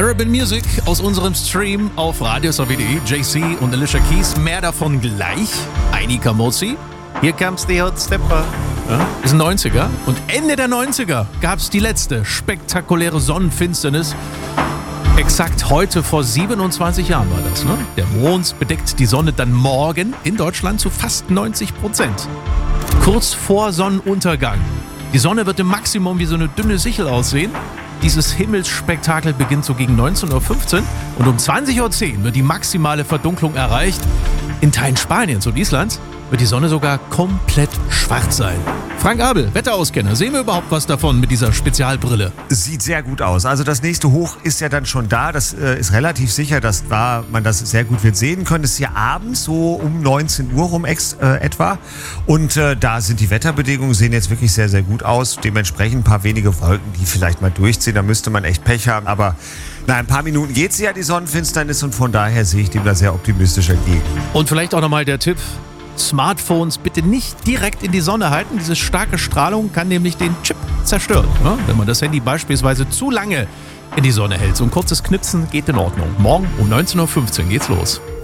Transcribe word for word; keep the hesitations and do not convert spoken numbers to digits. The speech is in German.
Urban Music aus unserem Stream auf radios punkt de. J C und Alicia Keys. Mehr davon gleich. Einika Mozzi. Here comes the hot stepper. Ja, ist ein neunziger. Und Ende der neunziger gab es die letzte spektakuläre Sonnenfinsternis. Exakt heute vor siebenundzwanzig Jahren war das, ne? Der Mond bedeckt die Sonne dann morgen in Deutschland zu fast neunzig Prozent. Kurz vor Sonnenuntergang. Die Sonne wird im Maximum wie so eine dünne Sichel aussehen. Dieses Himmelsspektakel beginnt so gegen neunzehn Uhr fünfzehn und um zwanzig Uhr zehn wird die maximale Verdunklung erreicht. In Teilen Spaniens und Islands wird die Sonne sogar komplett schwarz sein. Frank Abel, Wetterauskenner, sehen wir überhaupt was davon mit dieser Spezialbrille? Sieht sehr gut aus. Also das nächste Hoch ist ja dann schon da. Das äh, ist relativ sicher, dass da man das sehr gut wird sehen können. Das ist ja abends so um neunzehn Uhr rum ex, äh, etwa. Und äh, da sind die Wetterbedingungen, sehen jetzt wirklich sehr, sehr gut aus. Dementsprechend ein paar wenige Wolken, die vielleicht mal durchziehen. Da müsste man echt Pech haben. Aber na, ein paar Minuten geht sie ja, die Sonnenfinsternis. Und von daher sehe ich dem da sehr optimistisch entgegen. Und vielleicht auch nochmal der Tipp: Smartphones bitte nicht direkt in die Sonne halten. Diese starke Strahlung kann nämlich den Chip zerstören, ne? Wenn man das Handy beispielsweise zu lange in die Sonne hält. So ein kurzes Knipsen geht in Ordnung. Morgen um neunzehn Uhr fünfzehn geht's los.